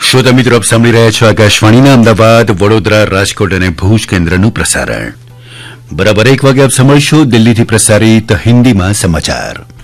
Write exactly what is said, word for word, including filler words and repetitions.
શ્રોતા મિત્રો, આપ સાંભળી રહ્યા છો આકાશવાણીના અમદાવાદ, વડોદરા, રાજકોટ અને ભુજ કેન્દ્રનું પ્રસારણ. બરાબર એક વાગે આપ સાંભળશો દિલ્હીથી પ્રસારિત હિન્દીમાં સમાચાર.